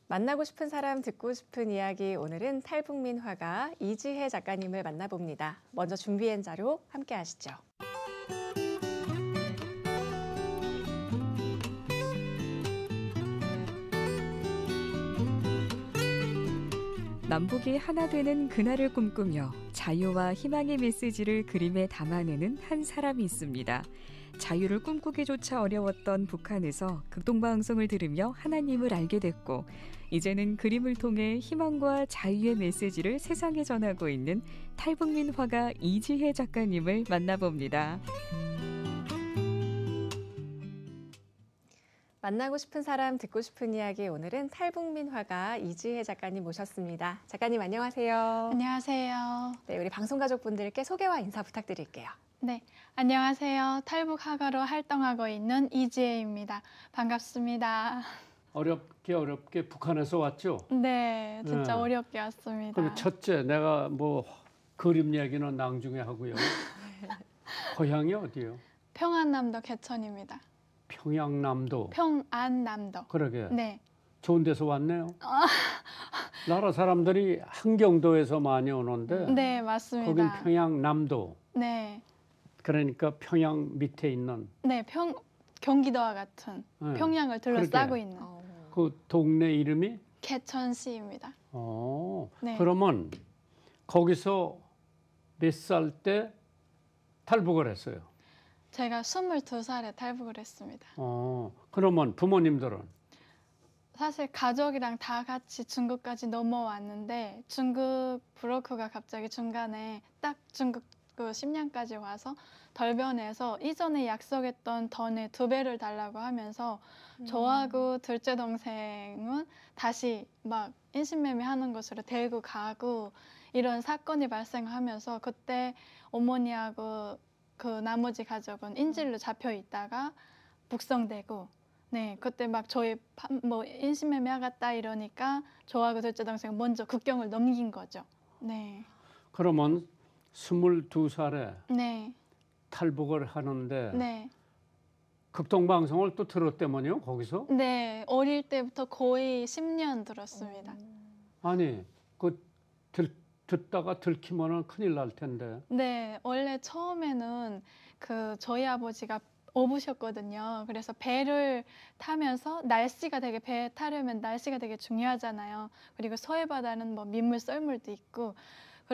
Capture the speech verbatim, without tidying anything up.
만나고 싶은 사람 듣고 싶은 이야기, 오늘은 탈북민 화가 이지혜 작가님을 만나봅니다. 먼저 준비한 자료 함께 하시죠. 남북이 하나 되는 그날을 꿈꾸며 자유와 희망의 메시지를 그림에 담아내는 한 사람이 있습니다. 자유를 꿈꾸기조차 어려웠던 북한에서 극동방송을 들으며 하나님을 알게 됐고, 이제는 그림을 통해 희망과 자유의 메시지를 세상에 전하고 있는 탈북민 화가 이지혜 작가님을 만나봅니다. 만나고 싶은 사람 듣고 싶은 이야기, 오늘은 탈북민 화가 이지혜 작가님 모셨습니다. 작가님 안녕하세요. 안녕하세요. 네, 우리 방송 가족분들께 소개와 인사 부탁드릴게요. 네, 안녕하세요. 탈북 화가로 활동하고 있는 이지혜입니다. 반갑습니다. 어렵게 어렵게 북한에서 왔죠? 네, 진짜 네. 어렵게 왔습니다. 그럼 첫째, 내가 뭐 그림 얘기는 나중에 하고요. 고향이 어디요? 평안남도 개천입니다. 평양남도. 평안남도. 그러게. 네. 좋은 데서 왔네요. 나라 사람들이 한경도에서 많이 오는데. 네, 맞습니다. 거긴 평양남도. 네. 그러니까 평양 밑에 있는. 네, 평 경기도와 같은 네. 평양을 둘러싸고 그러게. 있는. 어. 그 동네 이름이? 개천시입니다. 어. 네. 그러면 거기서 몇 살 때 탈북을 했어요? 제가 스물두 살에 탈북을 했습니다. 어. 그러면 부모님들은? 사실 가족이랑 다 같이 중국까지 넘어왔는데, 중국 브로커가 갑자기 중간에 딱 중국 그 심양까지 와서 덜변해서 이전에 약속했던 돈의 두 배를 달라고 하면서 음. 저하고 둘째 동생은 다시 막 인신매매하는 곳으로 데리고 가고, 이런 사건이 발생하면서 그때 어머니하고 그 나머지 가족은 인질로 잡혀 있다가 북송되고, 네, 그때 막 저희 뭐 인신매매하겠다 이러니까 저하고 둘째 동생은 먼저 국경을 넘긴 거죠. 네. 그러면 스물두 살에 네. 탈북을 하는데 네. 극동방송을 또 들었다면요, 거기서? 네, 어릴 때부터 거의 십 년 들었습니다. 아니, 그 들, 듣다가 들키면은 큰일 날 텐데. 네, 원래 처음에는 그 저희 아버지가 어부셨거든요. 그래서 배를 타면서 날씨가 되게, 배 타려면 날씨가 되게 중요하잖아요. 그리고 서해 바다는 뭐 민물 썰물도 있고,